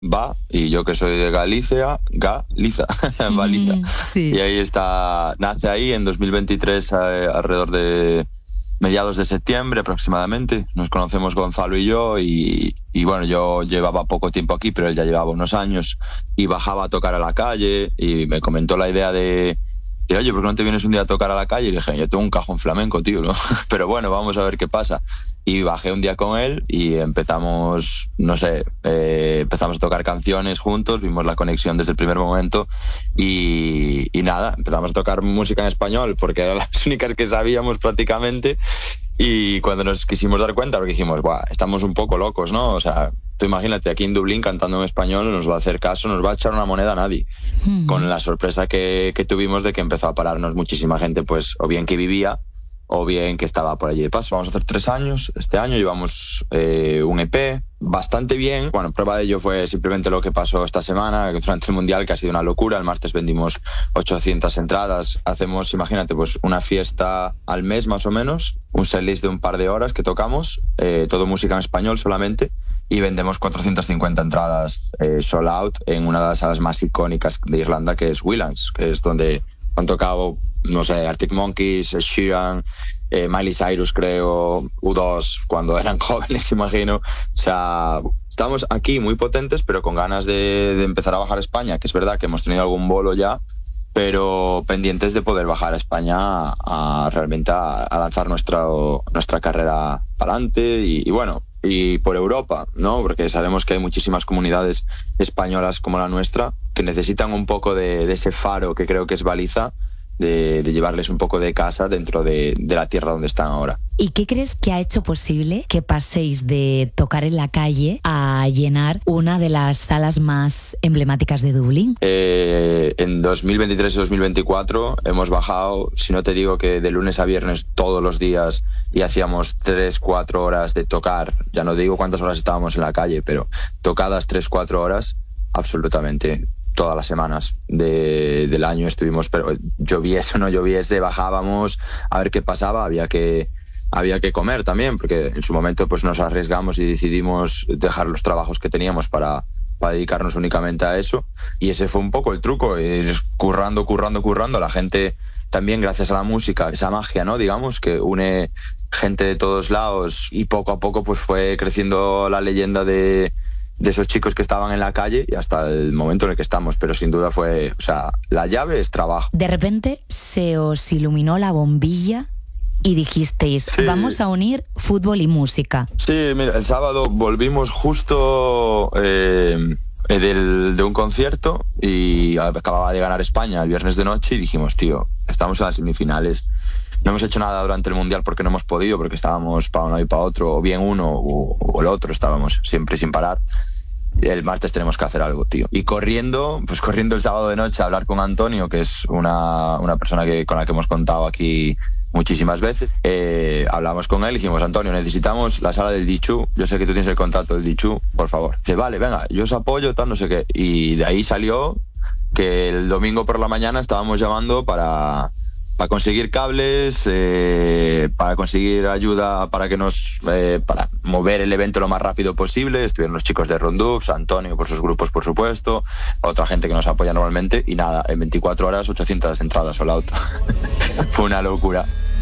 va, y yo que soy de Galicia, Galiza, Baliza. Sí. Y ahí está, nace ahí en 2023, alrededor de mediados de septiembre aproximadamente. Nos conocemos Gonzalo y yo, y bueno, yo llevaba poco tiempo aquí, pero él ya llevaba unos años, y bajaba a tocar a la calle, y me comentó la idea de oye, ¿por qué no te vienes un día a tocar a la calle? Y le dije, yo tengo un cajón flamenco, tío, ¿no? Pero bueno, vamos a ver qué pasa. Y bajé un día con él y empezamos, no sé, empezamos a tocar canciones juntos, vimos la conexión desde el primer momento, y nada, empezamos a tocar música en español porque eran las únicas que sabíamos prácticamente. Y cuando nos quisimos dar cuenta, porque dijimos, buah, estamos un poco locos, ¿no? O sea, tú imagínate, aquí en Dublín cantando en español, no nos va a hacer caso, nos va a echar una moneda a nadie. Con la sorpresa que tuvimos de que empezó a pararnos muchísima gente, pues o bien que vivía o bien que estaba por allí de paso. Vamos a hacer 3 años, este año llevamos un EP bastante bien. Bueno, prueba de ello fue simplemente lo que pasó esta semana durante el Mundial, que ha sido una locura. El martes vendimos 800 entradas. Hacemos, imagínate, pues una fiesta al mes más o menos, un setlist de un par de horas que tocamos, todo música en español solamente, y vendemos 450 entradas sold out en una de las salas más icónicas de Irlanda, que es Willands, que es donde han tocado, no sé, Arctic Monkeys, Ed Sheeran, Miley Cyrus, creo, U2, cuando eran jóvenes, imagino. O sea, estamos aquí muy potentes, pero con ganas de empezar a bajar a España, que es verdad que hemos tenido algún bolo ya, pero pendientes de poder bajar a España a realmente a lanzar nuestra carrera para adelante, y bueno, y por Europa, ¿no? Porque sabemos que hay muchísimas comunidades españolas como la nuestra que necesitan un poco de ese faro que creo que es Baliza, de llevarles un poco de casa dentro de la tierra donde están ahora. ¿Y qué crees que ha hecho posible que paséis de tocar en la calle a llenar una de las salas más emblemáticas de Dublín? En 2023 y 2024 hemos bajado, si no te digo que de lunes a viernes todos los días, y hacíamos 3-4 horas de tocar. Ya no digo cuántas horas estábamos en la calle, pero tocadas 3-4 horas absolutamente todas las semanas del año estuvimos, pero lloviese o no lloviese, bajábamos a ver qué pasaba. Había que comer también, porque en su momento pues nos arriesgamos y decidimos dejar los trabajos que teníamos para dedicarnos únicamente a eso, y ese fue un poco el truco, ir currando. La gente también, gracias a la música, esa magia, ¿no? Digamos, que une gente de todos lados, y poco a poco pues fue creciendo la leyenda de esos chicos que estaban en la calle, y hasta el momento en el que estamos. Pero sin duda fue, o sea, la llave es trabajo. De repente se os iluminó la bombilla y dijisteis, sí, vamos a unir fútbol y música. Sí, mira, el sábado volvimos justo de un concierto, y acababa de ganar España el viernes de noche, y dijimos, tío, estamos en las semifinales. No hemos hecho nada durante el Mundial porque no hemos podido, porque estábamos para uno y para otro, o bien uno o el otro, estábamos siempre sin parar. El martes tenemos que hacer algo, tío. Y corriendo el sábado de noche a hablar con Antonio, que es una persona con la que hemos contado aquí muchísimas veces. Hablamos con él y dijimos, Antonio, necesitamos la sala del Dichu. Yo sé que tú tienes el contacto del Dichu, por favor. Dice, vale, venga, yo os apoyo, tal, no sé qué. Y de ahí salió que el domingo por la mañana estábamos llamando para conseguir cables, para conseguir ayuda para para mover el evento lo más rápido posible. Estuvieron los chicos de Rondubs, Antonio por sus grupos, por supuesto, otra gente que nos apoya normalmente, y nada, en 24 horas 800 entradas sold out. Fue una locura.